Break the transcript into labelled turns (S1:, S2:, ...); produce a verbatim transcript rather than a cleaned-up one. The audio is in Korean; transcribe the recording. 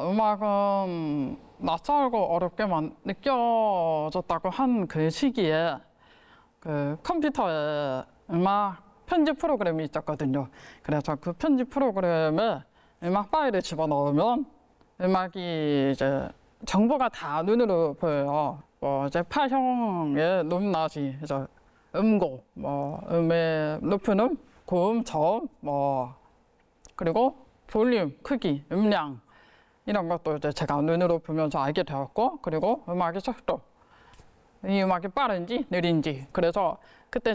S1: 음악은 낯설고 어렵게만 느껴졌다고 한 그 시기에 그 컴퓨터에 음악 편집 프로그램이 있었거든요. 그래서 그 편집 프로그램에 음악 파일을 집어넣으면 음악이 이제 정보가 다 눈으로 보여요. 뭐 이제 파형의 높낮이, 이제 음고, 뭐 음의 높은 음, 고음, 저음, 뭐 그리고 볼륨, 크기, 음량 이런 것도 이제 제가 눈으로 보면서 알게 되었고, 그리고 음악의 속도, 이 음악이 빠른지 느린지. 그래서 그때